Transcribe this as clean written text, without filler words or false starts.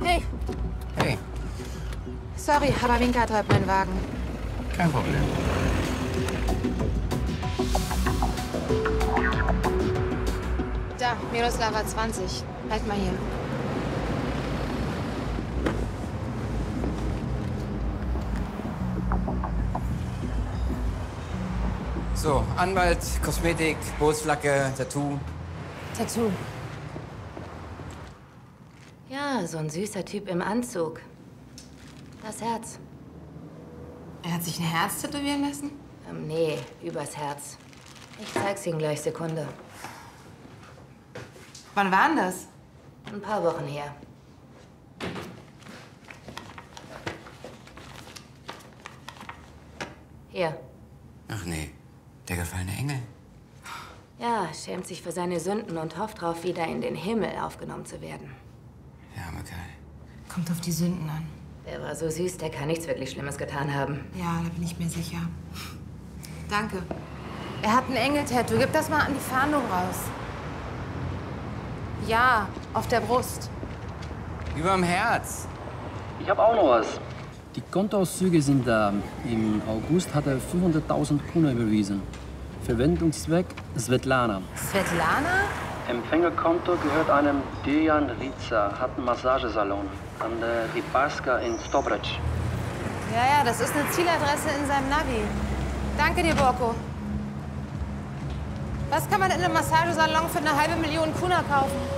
Hey. Hey. Sorry, aber Winke hat heute meinen Wagen. Kein Problem. Da, Miroslava 20. Halt mal hier. So, Anwalt, Kosmetik, Bootsflagge, Tattoo. Tattoo. Ja, so ein süßer Typ im Anzug. Das Herz. Er hat sich ein Herz tätowieren lassen? Nee, übers Herz. Ich zeig's Ihnen gleich, Sekunde. Wann war denn das? Ein paar Wochen her. Hier. Ach nee, der gefallene Engel. Ja, schämt sich für seine Sünden und hofft darauf, wieder in den Himmel aufgenommen zu werden. Ja, Kerl. Kommt auf die Sünden an. Der war so süß, der kann nichts wirklich Schlimmes getan haben. Ja, da bin ich mir sicher. Danke. Er hat ein Engel-Tattoo. Gib das mal an die Fahndung raus. Ja, auf der Brust. Überm Herz. Ich habe auch noch was. Die Kontoauszüge sind da. Im August hat er 500.000 Kuna überwiesen. Verwendungszweck Svetlana. Svetlana? Empfängerkonto gehört einem Dejan Riza, hat einen Massagesalon an der Ribarska in Stobrec. Ja, das ist eine Zieladresse in seinem Navi. Danke dir, Borko. Was kann man in einem Massagesalon für 1,5 Million Kuna kaufen?